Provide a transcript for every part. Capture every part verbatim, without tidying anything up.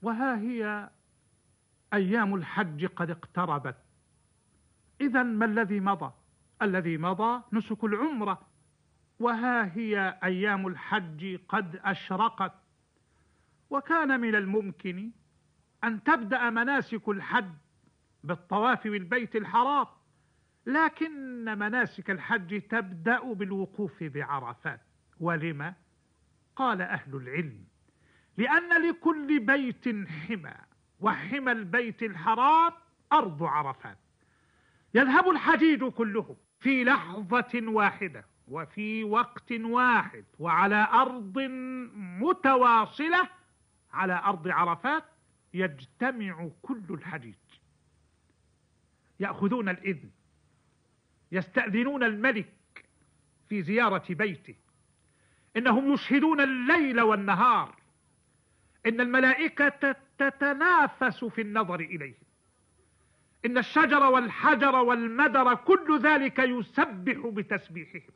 وها هي أيام الحج قد اقتربت. إذا ما الذي مضى؟ الذي مضى نسك العمرة، وها هي أيام الحج قد أشرقت. وكان من الممكن أن تبدأ مناسك الحج بالطواف بالبيت الحرام، لكن مناسك الحج تبدأ بالوقوف بعرفات. ولما؟ قال أهل العلم: لأن لكل بيت حمى، وحمى البيت الحرام أرض عرفات. يذهب الحجيج كلهم في لحظة واحدة وفي وقت واحد وعلى أرض متواصلة، على أرض عرفات يجتمع كل الحجيج، يأخذون الإذن، يستأذنون الملك في زيارة بيته، إنهم يشهدون الليل والنهار، إن الملائكة تتنافس في النظر إليهم، إن الشجر والحجر والمدر كل ذلك يسبح بتسبيحهم،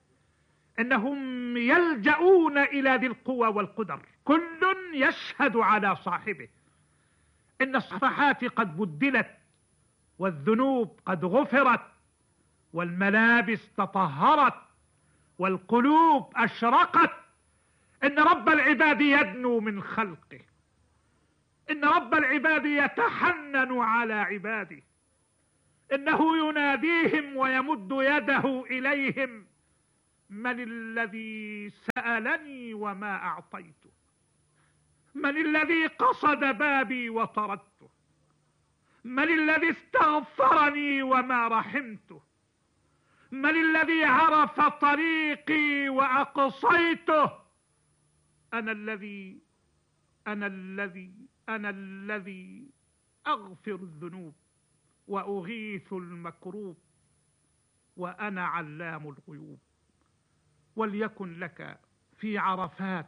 إنهم يلجؤون إلى ذي القوى والقدر، كل يشهد على صاحبه، إن الصفحات قد بدلت والذنوب قد غفرت والملابس تطهرت والقلوب أشرقت، إن رب العباد يدنو من خلقه، إن رب العباد يتحنن على عباده، إنه يناديهم ويمد يده إليهم: من الذي سألني وما أعطيته؟ من الذي قصد بابي وطردته؟ من الذي استغفرني وما رحمته؟ من الذي عرف طريقي وأقصيته؟ أنا الذي أنا الذي أنا الذي أغفر الذنوب وأغيث المكروب، وأنا علام الغيوب. وليكن لك في عرفات،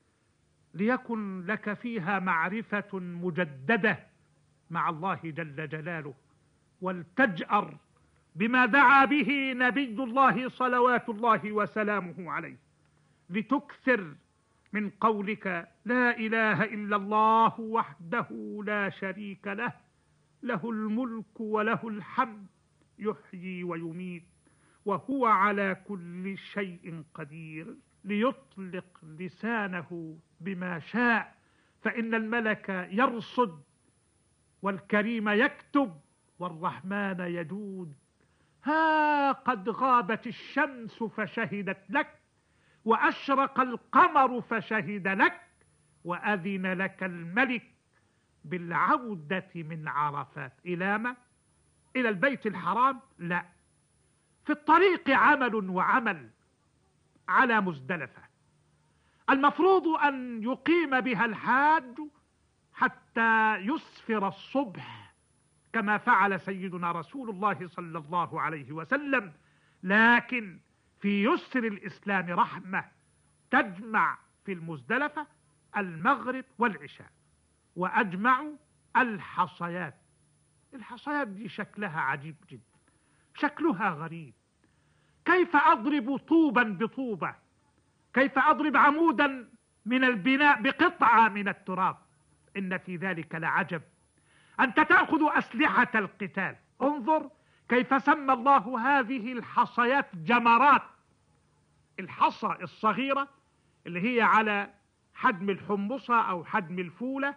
ليكن لك فيها معرفة مجددة مع الله جل جلاله، ولتجأر بما دعا به نبي الله صلوات الله وسلامه عليه، لتكثر من قولك: لا إله إلا الله وحده لا شريك له، له الملك وله الحمد، يحيي ويميت، وهو على كل شيء قدير. ليطلق لسانه بما شاء، فإن الملك يرصد والكريم يكتب والرحمن يجود. ها قد غابت الشمس فشهدت لك، وأشرق القمر فشهد لك، وأذن لك الملك بالعودة من عرفات. إلى ما؟ إلى البيت الحرام؟ لا، في الطريق عمل وعمل على مزدلفة، المفروض أن يقيم بها الحاج حتى يسفر الصبح كما فعل سيدنا رسول الله صلى الله عليه وسلم، لكن في يسر الإسلام رحمة، تجمع في المزدلفة المغرب والعشاء، وأجمع الحصيات. الحصيات دي شكلها عجيب جدا، شكلها غريب. كيف أضرب طوبا بطوبة؟ كيف أضرب عمودا من البناء بقطعة من التراب؟ إن في ذلك لعجب. أنت تأخذ أسلحة القتال. انظر كيف سمى الله هذه الحصيات جمرات. الحصى الصغيرة اللي هي على حجم الحمصة أو حجم الفولة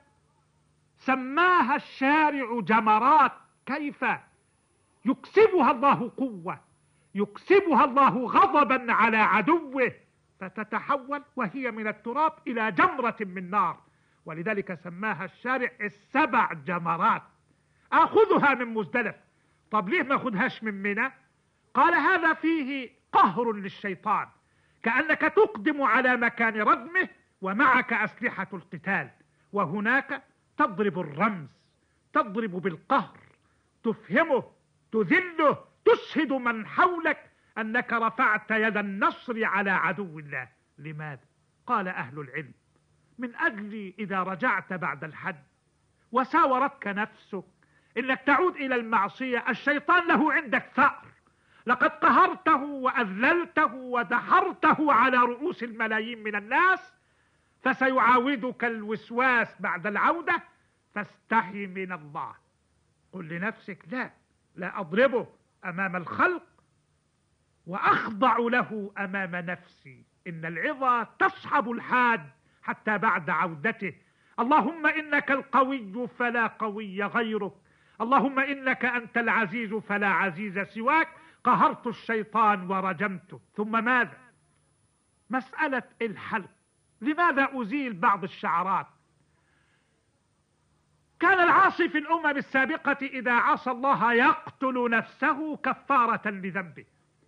سماها الشارع جمرات. كيف يكسبها الله قوة، يكسبها الله غضبا على عدوه، فتتحول وهي من التراب إلى جمرة من نار، ولذلك سماها الشارع السبع جمرات. أخذها من مزدلف. طب ليه ما أخذهاش من منى؟ قال هذا فيه قهر للشيطان، كأنك تقدم على مكان ردمه ومعك أسلحة القتال، وهناك تضرب الرمز، تضرب بالقهر، تفهمه، تذله، تشهد من حولك أنك رفعت يد النصر على عدو الله. لماذا؟ قال أهل العلم: من أجل إذا رجعت بعد الحج وساورتك نفسك إنك تعود إلى المعصية، الشيطان له عندك ثأر، لقد قهرته وأذللته ودحرته على رؤوس الملايين من الناس، فسيعاودك الوسواس بعد العودة فاستحي من الله. قل لنفسك لا لا أضربه أمام الخلق وأخضع له أمام نفسي. إن العظة تصحب الحاد حتى بعد عودته. اللهم إنك القوي فلا قوي غيرك، اللهم إنك أنت العزيز فلا عزيز سواك. قهرت الشيطان ورجمته. ثم ماذا؟ مسألة الحلق. لماذا أزيل بعض الشعرات؟ كان العاصي في الأمم السابقة إذا عصى الله يقتل نفسه كفارة لذنبه.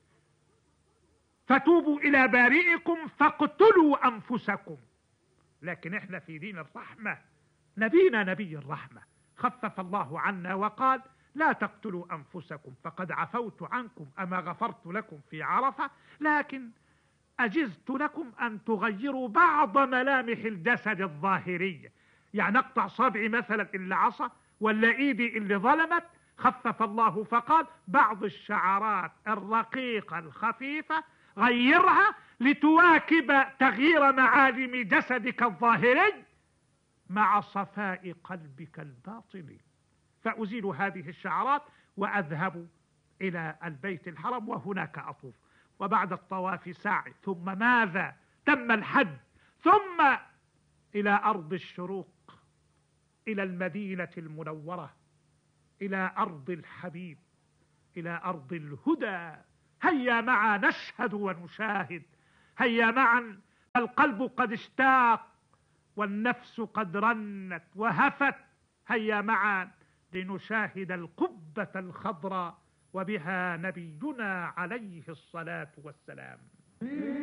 فتوبوا إلى بارئكم فاقتلوا أنفسكم. لكن احنا في دين الرحمة، نبينا نبي الرحمة، خفف الله عنا وقال لا تقتلوا أنفسكم فقد عفوت عنكم أما غفرت لكم في عرفة، لكن أجزت لكم أن تغيروا بعض ملامح الجسد الظاهرية. يعني اقطع صابعي مثلا اللي عصى ولا ايدي اللي ظلمت، خفف الله فقال بعض الشعرات الرقيقة الخفيفة غيرها لتواكب تغيير معالم جسدك الظاهري مع صفاء قلبك الباطني. فأزيل هذه الشعرات وأذهب إلى البيت الحرام وهناك أطوف. وبعد الطواف سعي. ثم ماذا؟ تم الحج. ثم إلى أرض الشروق، إلى المدينة المنورة، إلى أرض الحبيب، إلى أرض الهدى. هيا معا نشهد ونشاهد. هيا معا، القلب قد اشتاق والنفس قد رنت وهفت. هيا معا لنشاهد القبة الخضراء وبها نبينا عليه الصلاة والسلام.